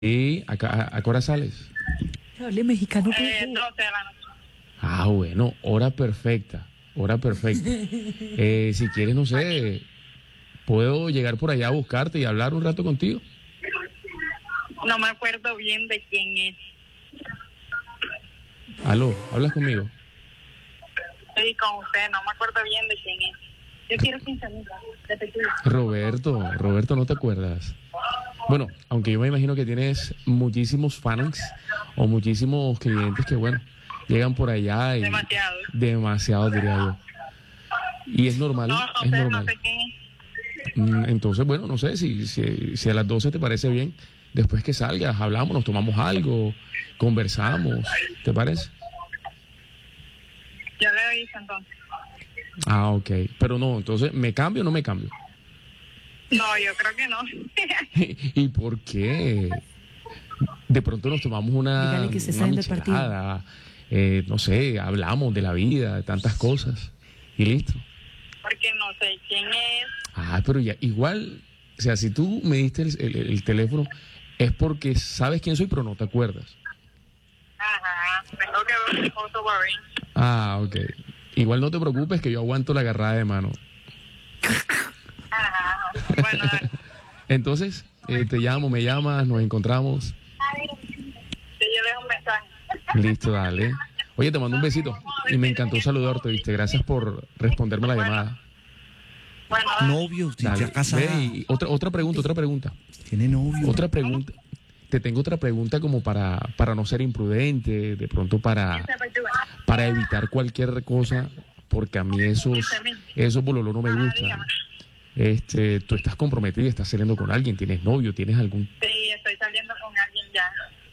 ¿Y a qué hora sales? Hable mexicano. 12 de la noche. Ah, bueno, hora perfecta, hora perfecta. Si quieres, no sé, puedo llegar por allá a buscarte y hablar un rato contigo. No me acuerdo bien de quién es. Aló, ¿hablas conmigo? Estoy con usted, no me acuerdo bien de quién es. Yo quiero 15,000, repetido. Roberto, ¿no te acuerdas? Bueno, aunque yo me imagino que tienes muchísimos fans o muchísimos clientes que, bueno, llegan por allá y... Demasiado. Demasiado, diría yo. Y es normal, No es sé, normal. no sé quién es. Entonces, bueno, no sé si a las 12 te parece bien, después que salgas, hablamos, nos tomamos algo, conversamos, ¿te parece? Yo le dije entonces. Ah, ok. Pero no, entonces, ¿me cambio o no me cambio? No, yo creo que no. ¿Y por qué? De pronto nos tomamos Dígale que se está una yendo el partido. michelada, no sé, hablamos de la vida, de tantas cosas, y listo. Porque no sé quién es. Ah, pero ya, igual, o sea, si tú me diste el teléfono, es porque sabes quién soy, pero no te acuerdas. Ajá, tengo que ver mi foto para ver. Ah, ok. Igual no te preocupes que yo aguanto la agarrada de mano. Ajá, bueno, dale. Entonces, te llamo, me llamas, nos encontramos. Sí, yo le dejo un mensaje. Listo, dale. Oye, te mando un besito y me encantó saludarte, ¿viste? Gracias por responderme la llamada. Bueno, dale. Novio, usted Dale. ya casada. Ve, y otra pregunta. Tiene novio. Otra pregunta. Te tengo otra pregunta como para no ser imprudente, de pronto para evitar cualquier cosa, porque a mí esos bololó no me gustan. Tú estás comprometida, estás saliendo con alguien, tienes novio, tienes algún... Sí, estoy saliendo con alguien ya.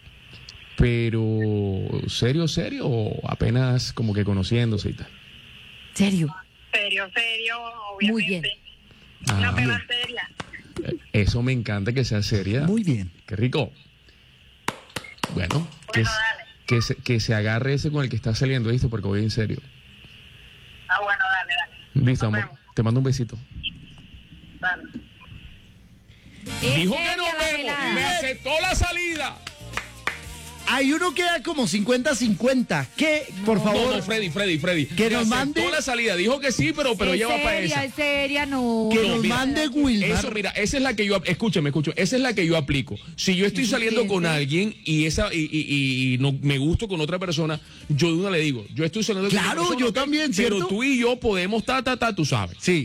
Pero, ¿serio o apenas como que conociéndose y tal? Serio. Serio, obviamente. Muy bien. Una Ah, pena seria. eso me encanta que sea seria. Muy bien. Qué rico. Bueno, Bueno, dale. que se agarre ese con el que está saliendo, ¿viste? Porque voy en serio. Ah, bueno, dale. Listo, Nos amor. vemos. Te mando un besito. Dale. Dijo que seria nos la vemos. velada. Me aceptó la salida. Hay uno queda como 50-50. ¿Qué? Por favor. No, Freddy. Que Me nos aceptó mande- la salida. Dijo que sí, pero Es ella va para esa. es seria, no. Que No, nos mira, mande Wilmar. Eso, mira, esa es la que yo, escúchame, esa es la que yo aplico. Si yo estoy ¿Eso saliendo qué con es? alguien y no me gusto con otra persona, yo de una le digo, yo estoy saliendo con Claro, otra persona, yo ¿ok? también, pero ¿cierto? tú y yo podemos tú sabes. Sí.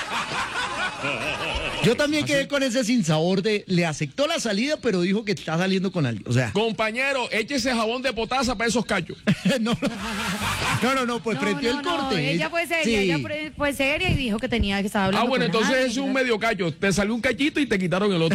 Yo también quedé con ese sinsabor de le aceptó la salida, pero dijo que está saliendo con alguien. O sea, Compañero, échese jabón de potasa para esos cachos. no, pues frente el corte. Ella fue seria, Sí. ella fue seria y dijo que tenía que estar hablando. Ah, bueno, con entonces alguien, es un ¿verdad? medio cacho. Te salió un cachito y te quitaron el otro.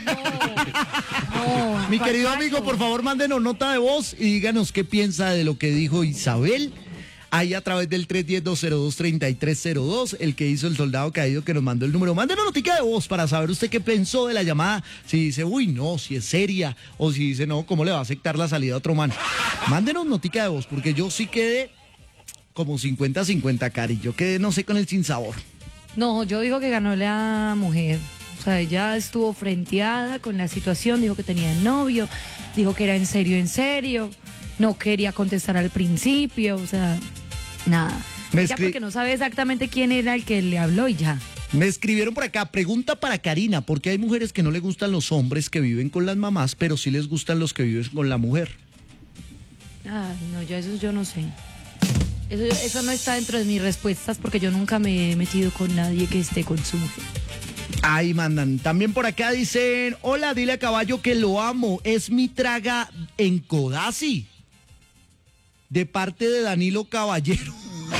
No, Mi ¿cuál querido cacho? amigo, por favor, mándenos nota de voz y díganos qué piensa de lo que dijo Isabel. Ahí a través del 310-202-3302, el que hizo el soldado caído que nos mandó el número. Mándenos notica de voz para saber usted qué pensó de la llamada. Si dice, uy, no, si es seria. O si dice, no, ¿cómo le va a aceptar la salida a otro man? Mándenos notica de voz, porque yo sí quedé como 50-50, Cari. Yo quedé, no sé, con el sinsabor. No, yo digo que ganó la mujer. O sea, ella estuvo frenteada con la situación, dijo que tenía novio, dijo que era en serio, no quería contestar al principio, o sea, nada. Me Ella porque no sabe exactamente quién era el que le habló y ya. Me escribieron por acá, pregunta para Karina, porque hay mujeres que no les gustan los hombres que viven con las mamás, pero sí les gustan los que viven con la mujer. Ay, no, yo no sé. Eso no está dentro de mis respuestas porque yo nunca me he metido con nadie que esté con su mujer. Ahí mandan. También por acá dicen, hola, dile a Caballo que lo amo, es mi traga en Codazzi. De parte de Danilo Caballero.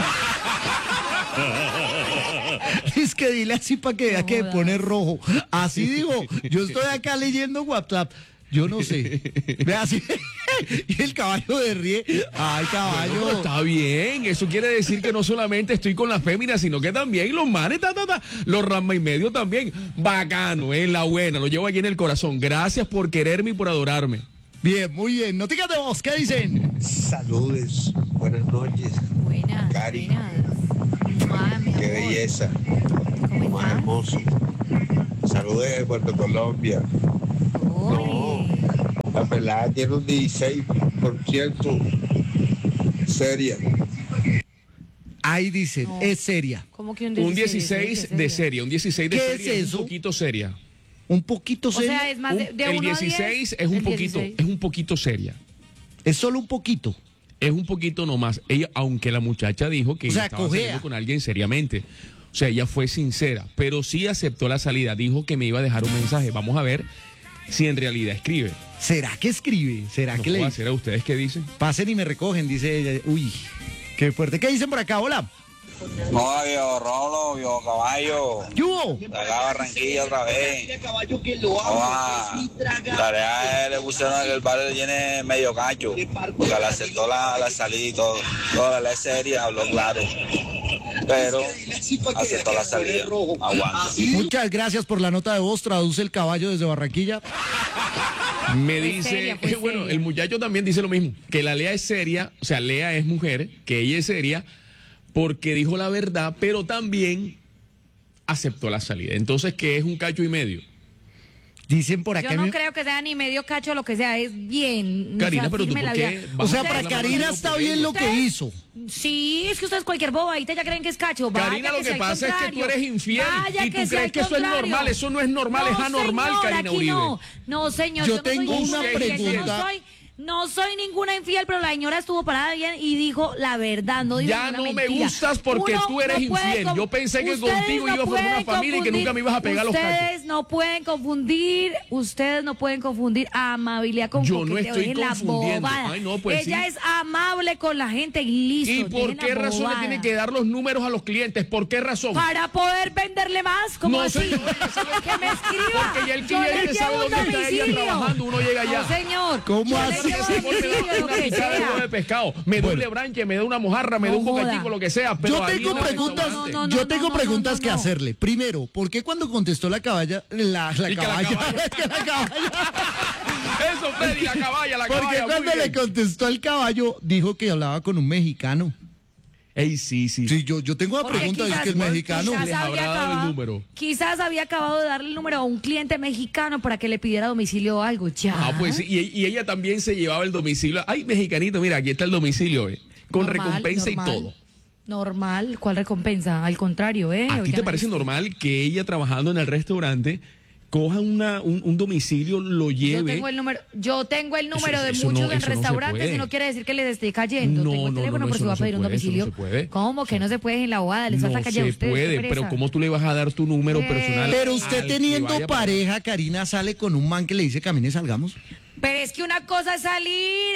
Es que dile así para que vea que pone rojo. Así digo, yo estoy acá leyendo WhatsApp. Yo no sé. Ve así. Y el caballo de ríe. Ay, caballo. Pero está bien, eso quiere decir que no solamente estoy con las féminas, sino que también los manes, los rama y medio también. Bacano, es la buena, lo llevo aquí en el corazón. Gracias por quererme y por adorarme. Bien, muy bien. Noticas de voz, ¿qué dicen? Saludos, buenas noches. Buenas, Cari. buenas. Ah, mi Qué amor. belleza, ¿Cómo más estás? hermoso. Saludos de Puerto Colombia. Oye. pelada tiene un 16% seria. Ahí dicen, No. es seria. ¿Cómo que Un 16 de serie, un 16 de ¿Qué serie es es eso? un poquito seria. Un poquito O seria. sea, es más de El 1 a 16 10, es un el poquito, 16. es un poquito seria. Es solo un poquito. Es un poquito nomás. Ella, aunque la muchacha dijo que O sea, ella estaba cojea. saliendo con alguien seriamente. O sea, ella fue sincera, pero sí aceptó la salida. Dijo que me iba a dejar un mensaje. Vamos a ver si en realidad escribe. ¿Será que escribe? ¿Será No que puedo le hacer a ustedes qué dicen. pasen y me recogen? Dice ella. Uy, qué fuerte. ¿Qué dicen por acá? Hola. No, viejo Rolo, viejo Caballo. ¿Qué hubo? De acá a Barranquilla otra vez. Tarea le pusieron a que el padre le llene medio cacho. Porque le aceptó la salida y todo. Toda la ley seria, habló claro. Pero aceptó la salida. Aguanta. Muchas gracias por la nota de voz. Traduce el caballo desde Barranquilla. Me Fue dice, seria, fue bueno, seria. el muchacho también dice lo mismo, que la Lea es seria, o sea, Lea es mujer, que ella es seria, porque dijo la verdad, pero también aceptó la salida. Entonces, ¿qué es un cacho y medio? Dicen por acá. Yo no creo que sea ni medio cacho, lo que sea, es bien. Karina, o sea, pero tú firme por la qué vida. O sea, vas a para poner la Karina mano está por bien ella? lo que hizo. Sí, es que ustedes cualquier bobadita ya creen que es cacho. Vaya Karina, lo sea que el pasa es que tú contrario. eres infiel Vaya y tú sea crees el que eso es contrario. normal. Eso no es normal, es anormal, señor, Karina aquí Uribe. No, no, señor. Yo no tengo soy una ninguna infiel, yo pregunta. No soy ninguna infiel, pero la señora estuvo parada bien y dijo la verdad, no dijo Ya ninguna no me mentira. gustas porque Uno tú eres no puede infiel. Yo pensé que ustedes contigo no iba a formar una pueden familia y que nunca me ibas a pegar los cachos. Ustedes no pueden confundir amabilidad con Yo no coqueteo. estoy Dejen la confundiendo. bobada. Ay, no, pues Ella sí. es amable con la gente y listo. ¿Y por dejen la qué razón le bobada. tiene que dar los números a los clientes? ¿Por qué razón? Para poder venderle más, como No, así. señor, Que me escriba. Porque ya el Yo le cliente sabe llevo un dónde está ella domicilio. trabajando, uno llega allá. No, señor. ¿Cómo Yo así? le llevo Ese amor me da domicilio, lo una que picada de huevo de sea. pescado, me da un lebranche, me da una mojarra, me da un No joda. bocatico, lo que sea. Pero Yo ahí tengo en el preguntas, restaurante. yo tengo preguntas que no. hacerle. Primero, ¿por qué cuando contestó la caballa, la Y que la caballa, caballa. que la caballa, Eso, Freddy, la caballa, la ¿por qué caballa. muy cuando le bien. contestó al caballo dijo que hablaba con un mexicano? Ey, sí. Sí, yo tengo una Porque pregunta, es quizás- que es mexicano. quizás Les había habrá dado el acabado- número. Quizás había acabado de darle el número a un cliente mexicano para que le pidiera domicilio o algo. Ya. Ah, pues sí, y ella también se llevaba el domicilio. Ay, mexicanito, mira, aquí está el domicilio, con Normal, recompensa normal. y todo. Normal. ¿Cuál recompensa? Al contrario, ¿eh? ¿A ti te Oigan, parece normal que ella trabajando en el restaurante coja un domicilio, lo lleve? Yo tengo el número Eso- de eso muchos no- en eso no se restaurantes puede. y no quiere decir que les esté cayendo. No, Tengo el no, teléfono no, por eso si va no a pedir se un puede, eso no domicilio. se puede. ¿Cómo que no se puede en la bobada? Les falta No calle a se ustedes. puede, qué pero pereza. ¿cómo tú le vas a dar tu número personal? Pero usted al que teniendo vaya para- pareja, Karina sale con un man que le dice camine, salgamos. Pero es que una cosa es salir,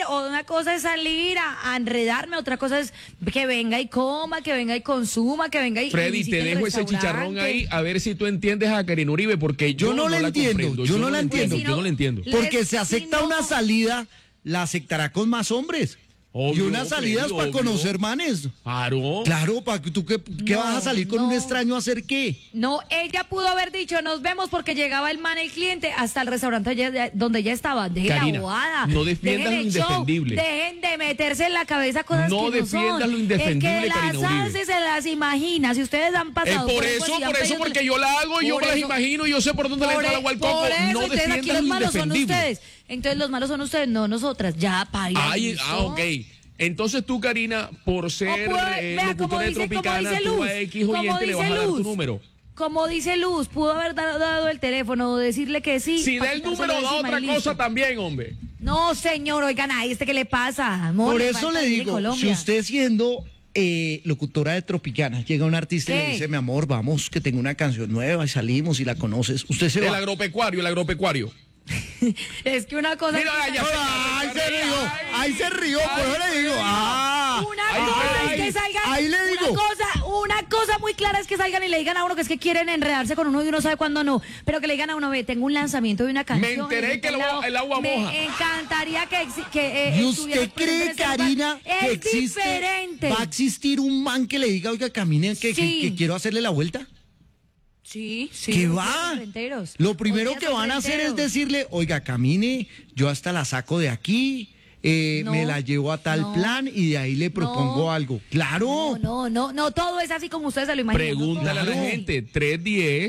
a enredarme, otra cosa es que venga y coma, que venga y consuma, que venga y Freddy, visite te el dejo ese restaurante. chicharrón ahí a ver si tú entiendes a Karina Uribe, porque yo no le la entiendo, comprendo, yo no la entiendo. Pues si yo no la entiendo. Porque Les- se acepta si no- una salida, la aceptará con más hombres. Obvio, y unas salidas Freddy, para obvio. conocer manes. Claro. Claro, para que tú qué No, vas a salir con un no. extraño a hacer qué. No, ella pudo haber dicho, nos vemos porque llegaba el man, el cliente, hasta el restaurante donde ella estaba. Dejen Karina, la bobada. no defiendas dejen lo el show, indefendible. Dejen de meterse en la cabeza cosas No que no son. defiendas lo indefendible, El que las Karina Uribe. hace se las imagina. Si ustedes han pasado Por eso, eso, porque yo la hago y yo me las imagino y yo sé por dónde le entra el agua al coco. Por eso, No entonces aquí defiendas los lo malos son indefendible. ustedes. Entonces los malos son ustedes, no nosotras. Ya, paila. Ay, ok. Entonces tú, Karina, por ser Vea, locutora de Tropicana, tú a X o Y te le vas a dar tu número. Como dice Luz, pudo haber dado el teléfono o decirle que sí. Si para da el quitárselo número, da encima otra y listo. cosa también, hombre. No, señor, oigan, ahí ¿qué le pasa? Amor, Por le eso falta le vivir en digo, si Colombia. usted siendo locutora de Tropicana, llega un artista y ¿Qué? le dice, mi amor, vamos, que tengo una canción nueva y salimos y la conoces, usted se El va. agropecuario. Es que una cosa... Mira, es que ya salgan- Ay, se rió, ahí se rió, por eso le digo, Una cosa es que salgan... ahí le digo. Una cosa muy clara es que salgan y le digan a uno que es que quieren enredarse con uno y uno sabe cuándo no. Pero que le digan a uno, ve, tengo un lanzamiento de una canción. Me enteré en que tal lado. el agua moja. Me encantaría que... ¿Y usted cree, Karina, que es existe, diferente. va a existir un man que le diga, oiga, camine, que quiero hacerle la vuelta? Sí, sí. ¿Qué hoy va? días son fronteros. Lo primero Hoy días que son van a hacer es fronteros. decirle, oiga, camine, yo hasta la saco de aquí, No, me la llevo a tal no, plan y de ahí le propongo no, algo. ¡Claro! No, todo es así como ustedes se lo imaginan. Pregúntale a la Claro. gente,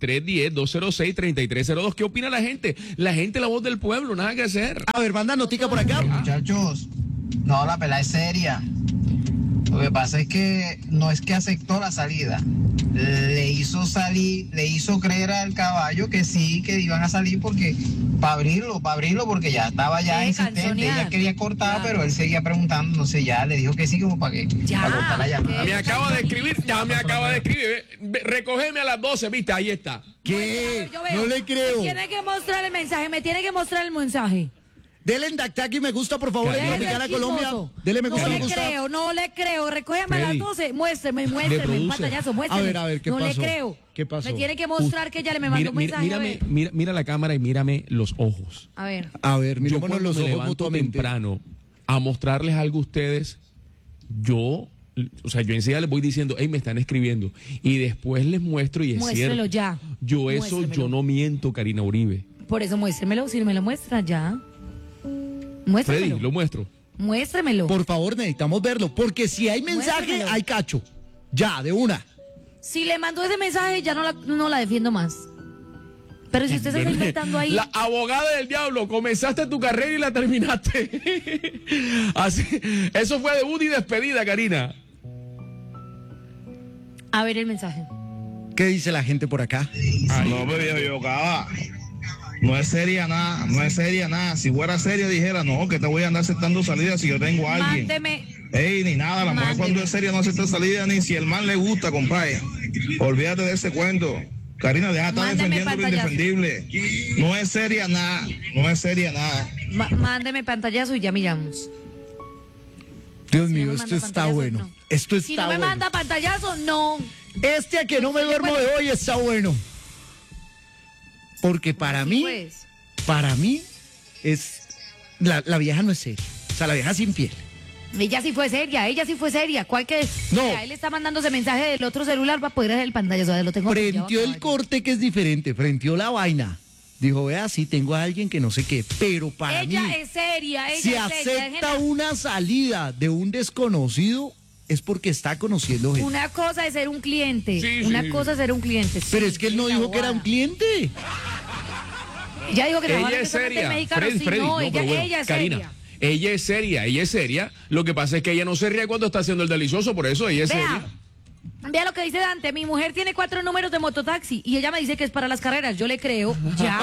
310-206-3302. ¿Qué opina la gente? La gente, la voz del pueblo, nada que hacer. A ver, manda notica por acá. Muchachos, no, la pelada es seria. Lo que pasa es que no es que aceptó la salida. Le hizo creer al caballo que sí, que iban a salir porque para abrirlo, porque ya estaba ya insistente. Canzonear. Ella quería cortar, Claro. pero él seguía preguntando, no sé, ya le dijo que sí, como para que Ya, para cortar la llamada. Me acaba de escribir, Recógeme a las 12, viste, ahí está. ¿Qué? Yo veo. No le creo. Me tiene que mostrar el mensaje, me tiene que mostrar el mensaje. Dele en Dactaki me gusta, por favor, en Dele, Dominicana, chismoso. Colombia. Dele me gusta, me gusta. No le creo. Recógeme a las Freddy, 12. Muéstreme, en produce. pantallazo, muéstreme. A ver, ¿qué no pasó? le creo. ¿Qué pasó? Me tiene que mostrar que ella le me mandó un mensaje. Mira la cámara y mírame los ojos. A ver. A ver, Yo mirémonos cuando los me ojos levanto mutuamente. temprano a mostrarles algo a ustedes, yo enseguida les voy diciendo, hey, me están escribiendo. Y después les muestro y es Muéstrelo cierto. ya. Yo Muéstremelo. no miento, Karina Uribe. Por eso muéstremelo. Si me lo muestra ya. Muéstremelo. Freddy, lo muestro. Muéstremelo. Por favor, necesitamos verlo, porque si hay mensaje, Muéstramelo. hay cacho. Ya, de una. Si le mandó ese mensaje, ya no la defiendo más. Pero si usted se está inventando ahí. La abogada del diablo, comenzaste tu carrera y la terminaste. Así, eso fue debut y despedida, Karina. A ver el mensaje. ¿Qué dice la gente por acá? No, pero yo acaba. No es seria nada, no es seria nada. Si fuera seria dijera, no, que te voy a andar aceptando salidas si yo tengo a alguien. Mándeme. Ey, ni nada, la mujer Mándeme. cuando es seria no acepta salida ni si el man le gusta, compadre. Olvídate de ese cuento. Karina, deja de estar Mándeme defendiendo lo pantallazo. indefendible. No es seria nada, no es seria nada. Mándeme pantallazo y ya miramos. Dios Si no mío, me esto manda está pantallazo, bueno. no. Esto está Si no me bueno. manda pantallazo, no. Este a que no me duermo de hoy está bueno. Porque para mí, Pues. es la vieja no es seria. O sea, la vieja es infiel. Ella sí fue seria. ¿Cuál que? No. O sea, él está mandando ese mensaje del otro celular para poder hacer el pantallazo. O sea, lo tengo Frenteó pillado, el caballo. corte que es diferente, frenteó la vaina. Dijo, vea, sí tengo a alguien que no sé qué, pero para Ella mí, es seria, ella si es seria. acepta una salida de un desconocido, es porque está conociendo gente. Una cosa es ser un cliente. Sí, una sí. cosa es ser un cliente. Sí, Pero es que él no esa dijo que era un bobada. cliente. Ella dijo que Ella trabaja es directamente seria. en Mexicano, sí, Freddy, no, pero bueno, ella es Karina, seria. ella es seria. Lo que pasa es que ella no se ríe cuando está haciendo el delicioso, por eso ella es seria. Vea lo que dice Dante, mi mujer tiene 4 números de mototaxi y ella me dice que es para las carreras, yo le creo, ya.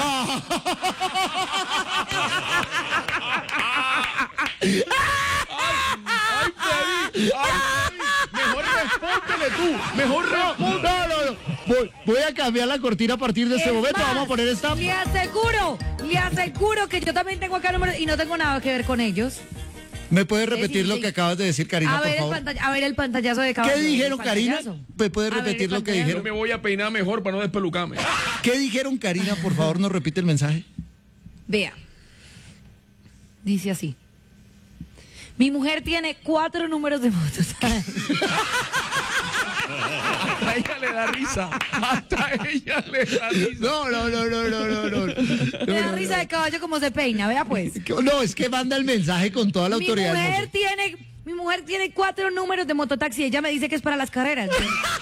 Ay, Freddy, mejor respóndele tú, mejor responde. No. Voy a cambiar la cortina a partir de este Es momento. más, Vamos a poner esta. le aseguro que yo también tengo acá números y no tengo nada que ver con ellos. ¿Me puedes repetir sí, lo sí. que acabas de decir, Karina, A por ver, favor? a ver el pantallazo de caballo. ¿Qué dijeron, el Karina? pantallazo. ¿Me puedes A ver, repetir el lo que pantallazo. Yo dijeron? me voy a peinar mejor para no despelucarme. ¿Qué dijeron, Karina? Por favor, nos repite el mensaje. Vea. Dice así. Mi mujer tiene 4 números de motos. Hasta ella le da risa. Hasta ella le da risa. No. Me da risa de caballo como se peina, vea pues. No, es que manda el mensaje con toda la autoridad del mundo. Mi mujer tiene 4 números de mototaxi y ella me dice que es para las carreras.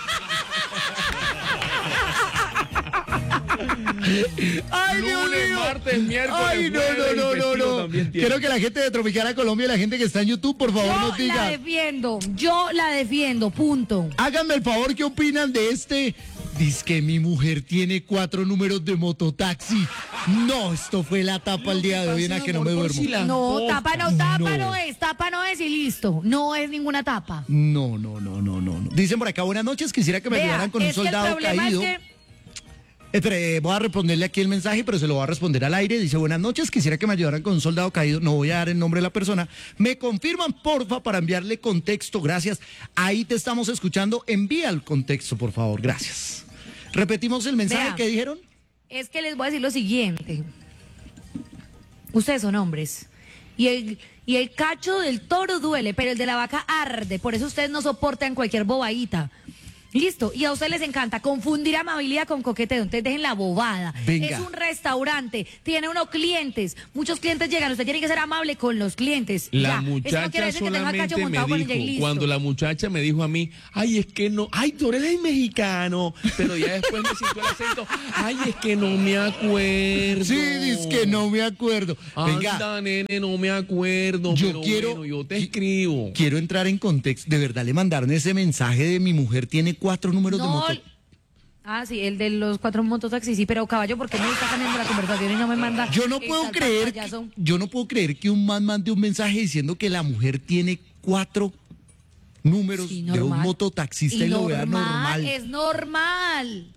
Ay, Dios Lunes, mío. martes, miércoles, Ay, jueves y festivo no. también tiene. Quiero que la gente de Tropicana Colombia y la gente que está en YouTube, por favor, nos diga. Yo la defiendo, punto. Háganme el favor, ¿qué opinan de este? Dice que mi mujer tiene 4 números de mototaxi. No, esto fue la tapa el día de hoy en la que no me duermo. No, tapa No. no es y listo. No es ninguna tapa. No. Dicen por acá, buenas noches, quisiera que me ayudaran con un es que el soldado problema caído. es que Espere, voy a responderle aquí el mensaje, pero se lo voy a responder al aire. Dice, buenas noches, quisiera que me ayudaran con un soldado caído. No voy a dar el nombre de la persona. Me confirman, porfa, para enviarle contexto. Gracias. Ahí te estamos escuchando. Envía el contexto, por favor. Gracias. Repetimos el mensaje Vea. que dijeron. es que les voy a decir lo siguiente. Ustedes son hombres. Y el cacho del toro duele, pero el de la vaca arde. Por eso ustedes no soportan cualquier bobadita. Listo, y a ustedes les encanta confundir amabilidad con coqueteo, entonces dejen la bobada. Venga. Es un restaurante, tiene unos clientes, muchos clientes llegan, usted tiene que ser amable con los clientes. La Ya. Eso no muchacha quiere decir que tenga cacho solamente montado con ella y me dijo, listo. cuando la muchacha me dijo a mí, ay, es que no, ay, tú eres el mexicano, pero ya después me sintió el acento, ay, es que no me acuerdo. Sí, dice que no me acuerdo. Venga, Anda, nene, no me acuerdo, Yo pero quiero- bueno, yo te escribo. quiero entrar en contexto. De verdad le mandaron ese mensaje de mi mujer tiene 4 números de No, moto. Ah, sí, el de los 4 mototaxis, sí, pero caballo, ¿por qué me está cambiando la conversación y no me manda? Yo no puedo creer, que un man mande un mensaje diciendo que la mujer tiene 4 números Sí, de un normal. mototaxista y lo vea normal. Es normal.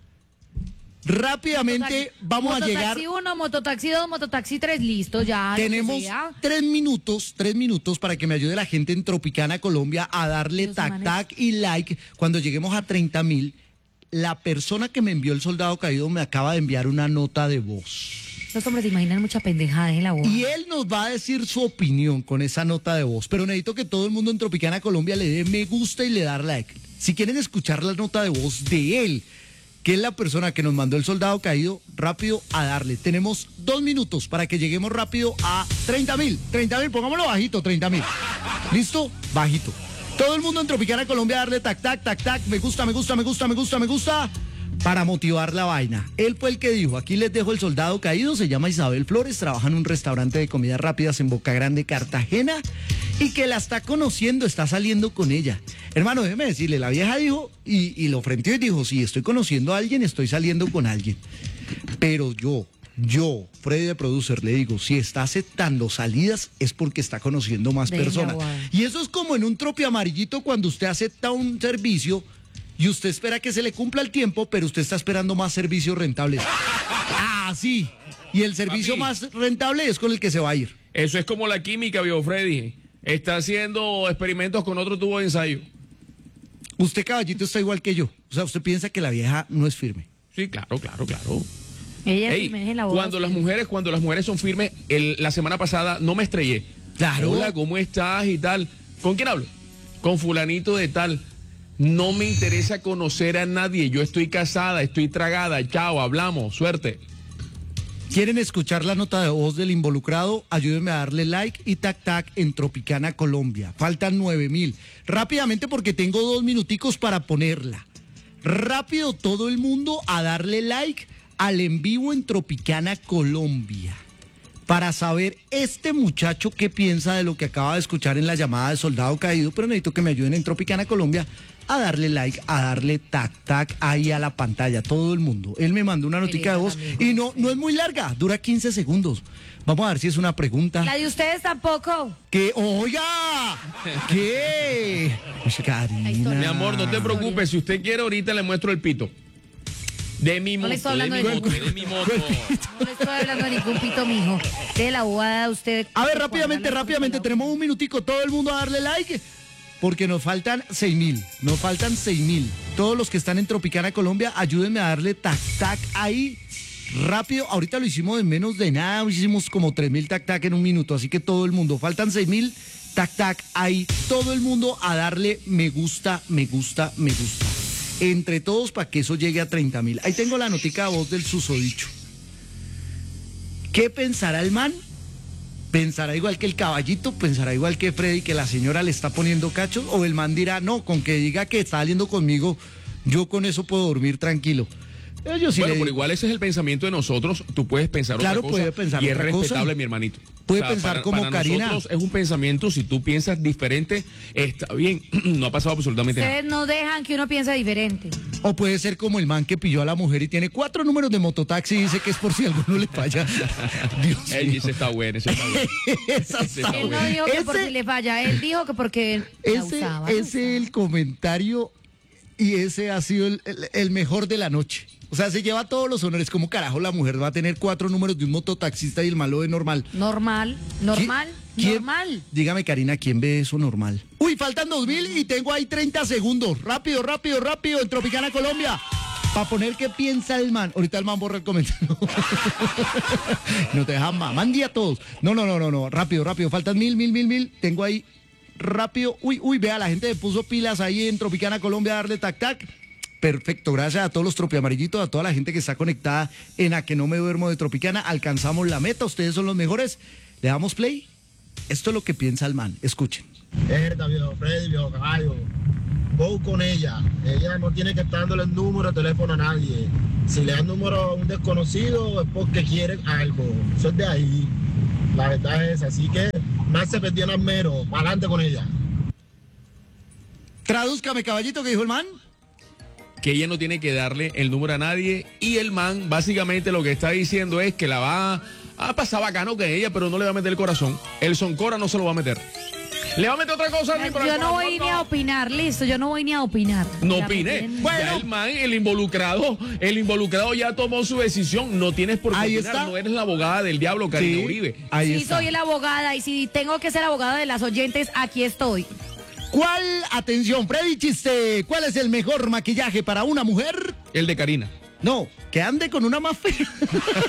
Rápidamente vamos a llegar. Mototaxi 1, mototaxi 2, mototaxi 3, listo, ya. lo que Tenemos sea. 3 minutos para que me ayude la gente en Tropicana, Colombia, a darle Los tac manes. tac y like. Cuando lleguemos a 30,000, la persona que me envió el soldado caído me acaba de enviar una nota de voz. Los hombres se imaginan mucha pendejada en la boca. Y él nos va a decir su opinión con esa nota de voz. Pero necesito que todo el mundo en Tropicana Colombia le dé me gusta y le dar like. Si quieren escuchar la nota de voz de él, que es la persona que nos mandó el soldado caído, rápido a darle. Tenemos 2 minutos para que lleguemos rápido a 30,000. 30,000, pongámoslo bajito, 30,000. ¿Listo? Bajito. Todo el mundo en Tropicana Colombia a darle tac, tac, tac, tac. Me gusta, me gusta, me gusta, me gusta, me gusta. Para motivar la vaina. Él fue el que dijo, aquí les dejo el soldado caído, se llama Isabel Flores, trabaja en un restaurante de comidas rápidas en Boca Grande, Cartagena, y que la está conociendo, está saliendo con ella. Hermano, déjeme decirle, la vieja dijo, y lo frenteó y dijo, sí, estoy conociendo a alguien, estoy saliendo con alguien. Pero yo, Freddy de Producer, le digo, si está aceptando salidas es porque está conociendo más Venga, personas. guau. Y eso es como en un tropi amarillito cuando usted acepta un servicio y usted espera que se le cumpla el tiempo, pero usted está esperando más servicios rentables. Ah, sí. Y el servicio Papi. más rentable es con el que se va a ir. Eso es como la química, vio Freddy. Está haciendo experimentos con otro tubo de ensayo. Usted, caballito, está igual que yo. O sea, usted piensa que la vieja no es firme. Sí, claro. Ella Ey, sí me deja la boca. cuando las mujeres son firmes, la semana pasada no me estrellé. Claro. Hola, ¿cómo estás? Y tal. ¿Con quién hablo? Con fulanito de tal. No me interesa conocer a nadie. Yo estoy casada, estoy tragada. Chao, hablamos. Suerte. ¿Quieren escuchar la nota de voz del involucrado? Ayúdenme a darle like y tac tac en Tropicana, Colombia. Faltan 9,000. Rápidamente porque tengo 2 minuticos para ponerla. Rápido todo el mundo a darle like al en vivo en Tropicana, Colombia. Para saber este muchacho qué piensa de lo que acaba de escuchar en la llamada de Soldado Caído, pero necesito que me ayuden en Tropicana, Colombia, a darle like, a darle tac tac ahí a la pantalla, todo el mundo. Él me mandó una notica de voz y no es muy larga, dura 15 segundos. Vamos a ver si es una pregunta. La de ustedes tampoco. ¿Qué? ¡Oiga! ¿Qué? Uy, Karina. Mi amor, no te preocupes. Si usted quiere, ahorita le muestro el pito. De mi No le moto, estoy de hablando mi de moto, ningún- de mi moto. No le estoy hablando de ningún pito, mijo. De la bobada de usted. A ver, rápidamente, tenemos un minutico, todo el mundo a darle like, porque nos faltan 6,000, Todos los que están en Tropicana, Colombia, ayúdenme a darle tac tac ahí, rápido. Ahorita lo hicimos en menos de nada, hicimos como 3,000 tac tac en un minuto, así que todo el mundo, faltan 6,000 tac tac ahí, todo el mundo a darle me gusta, me gusta, me gusta. Entre todos para que eso llegue a 30,000. Ahí tengo la notica de voz del susodicho. ¿Qué pensará el man? ¿Pensará igual que el caballito? ¿Pensará igual que Freddy que la señora le está poniendo cachos? ¿O el man dirá, no, con que diga que está saliendo conmigo, yo con eso puedo dormir tranquilo? Yo sí Bueno, le por digo, igual ese es el pensamiento de nosotros. Tú puedes pensar Claro, otra cosa. puede pensar y es otra cosa. respetable, mi hermanito. Puede pensar como para Karina. nosotros es un pensamiento. Si tú piensas diferente, está bien. No ha pasado absolutamente nada. Ustedes no dejan que uno piense diferente. o puede ser como el man que pilló a la mujer y tiene 4 números de mototaxi y dice que es por si alguno le falla. Dios Ey, mío. ese está bueno, ese está bueno. Esa está Él no buena. dijo que por Ese- si le falla, él dijo que porque la usaba. Ese es el comentario y ese ha sido el mejor de la noche. O sea, se lleva todos los honores. ¿Cómo carajo la mujer va a tener 4 números de un mototaxista y el malo de normal? Normal. ¿Quién? Dígame, Karina, ¿quién ve eso normal? Uy, faltan 2,000 y tengo ahí 30 segundos. Rápido, en Tropicana, Colombia. Para poner qué piensa el man. Ahorita el man borra el comentario. No te dejan más. Mande a todos. No. Rápido. Faltan 1,000. Tengo ahí rápido. Uy, vea, la gente le puso pilas ahí en Tropicana, Colombia, a darle tac tac. Perfecto, gracias a todos los tropiamarillitos, a toda la gente que está conectada en A Que No Me Duermo de Tropicana. Alcanzamos la meta, ustedes son los mejores. ¿Le damos play? Esto es lo que piensa el man, escuchen. Verdad, viejo Freddy, viejo caballo. Go con ella. Ella no tiene que estar dándole el número de teléfono a nadie. Si le dan número a un desconocido es porque quieren algo. Eso es de ahí. La verdad es, así que más se perdió en Almero. Para adelante con ella. Tradúzcame, caballito, ¿qué dijo el man? Que ella no tiene que darle el número a nadie y el man básicamente lo que está diciendo es que la va a pasar bacano con ella, pero no le va a meter el corazón. El Soncora no se lo va a meter. ¿Le va a meter otra cosa? Yo no voy ni a opinar, listo, yo no voy ni a opinar. No opine. Bueno, el man, el involucrado ya tomó su decisión. No tienes por qué opinar, no eres la abogada del diablo, Karina Uribe. Sí, soy la abogada y si tengo que ser abogada de las oyentes, aquí estoy. ¿Cuál, atención, Freddy Chiste, cuál es el mejor maquillaje para una mujer? El de Karina. No, que ande con una más fea.